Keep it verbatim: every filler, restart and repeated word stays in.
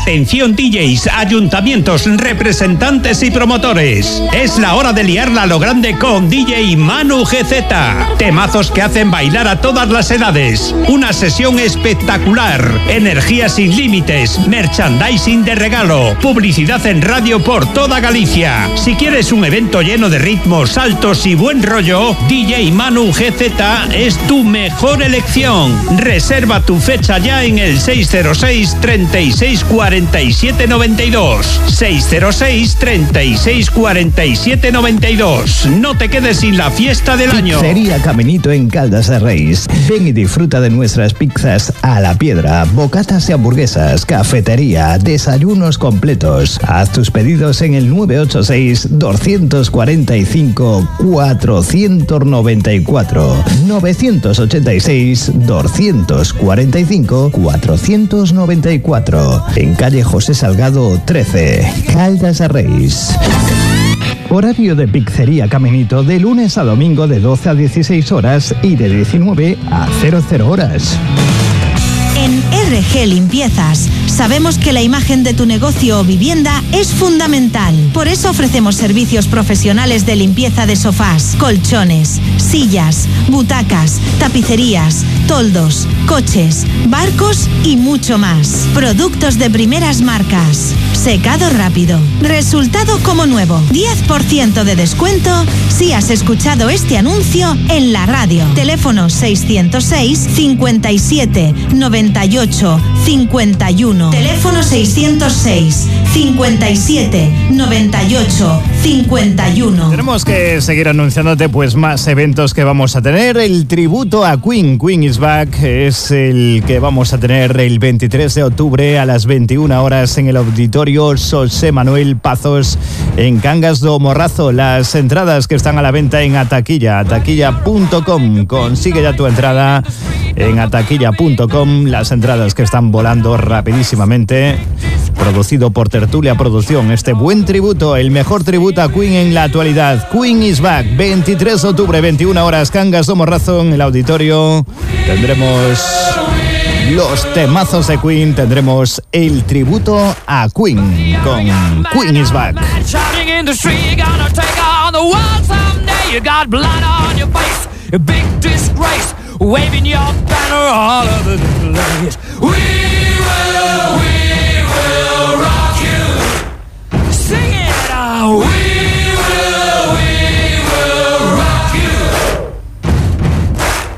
Atención D Js, ayuntamientos, representantes y promotores. Es la hora de liarla a lo grande con D J Manu G Z. Temazos que hacen bailar a todas las edades. Una sesión espectacular. Energía sin límites. Merchandising de regalo. Publicidad en radio por toda Galicia. Si quieres un evento lleno de ritmos, saltos y buen rollo, D J Manu G Z es tu mejor elección. Reserva tu fecha ya en el seis cero seis, treinta y seis, cuarenta y siete, noventa y dos. seis cero seis, treinta y seis, cuarenta y siete, noventa y dos. No te quedes sin la fiesta del año. Pizzería Caminito en Caldas de Reis. Ven y disfruta de nuestras pizzas a la piedra, bocatas y hamburguesas, cafetería, desayunos completos. Haz tus pedidos en el nueve ocho seis, dos cuatro cinco, cuatro nueve cuatro. nueve ocho seis, dos cuatro cinco, cuatro nueve cuatro. En calle José Salgado trece, Caldas de Reis. Horario de Pizzería Caminito de lunes a domingo de doce a dieciséis horas y de diecinueve a cero cero horas. En R G Limpiezas sabemos que la imagen de tu negocio o vivienda es fundamental. Por eso ofrecemos servicios profesionales de limpieza de sofás, colchones, sillas, butacas, tapicerías, toldos, coches, barcos y mucho más. Productos de primeras marcas. Secado rápido. Resultado como nuevo. diez por ciento de descuento si has escuchado este anuncio en la radio. Teléfono seiscientos seis, cincuenta y siete, noventa y ocho, cincuenta y uno. Teléfono seiscientos seis, cincuenta y siete, noventa y ocho, cincuenta y uno. Tenemos que seguir anunciándote pues más eventos que vamos a tener. El tributo a Queen, Queen is Back, es el que vamos a tener el veintitrés de octubre a las veintiuna horas en el auditorio José Manuel Pazos en Cangas do Morrazo. Las entradas que están a la venta en Ataquilla, ataquilla punto com. Consigue ya tu entrada en ataquilla punto com. Las entradas que están volando rapidísimamente. Producido por Tertulia Producción, este buen tributo, el mejor tributo a Queen en la actualidad. Queen is Back, veintitrés de octubre, veintiuna horas, Cangas do Morrazo en el auditorio. Tendremos los temazos de Queen, tendremos el tributo a Queen con Queen is Back. Waving your banner all over the place. We